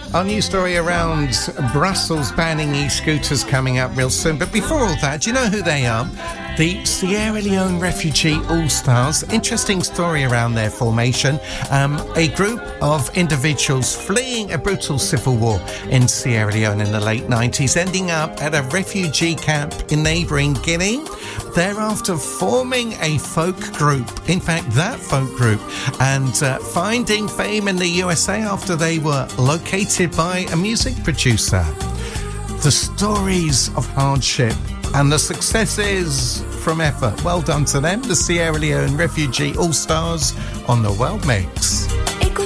Our news story around Brussels banning e-scooters coming up real soon. But before all that, do you know who they are? The Sierra Leone Refugee All-Stars. Interesting story around their formation. A group of individuals fleeing a brutal civil war in Sierra Leone in the late 90s, ending up at a refugee camp in neighbouring Guinea. Thereafter forming a folk group, in fact that folk group, and finding fame in the USA after they were located by a music producer. The stories of hardship and the successes from effort. Well done to them, the Sierra Leone Refugee All-Stars on the World Mix.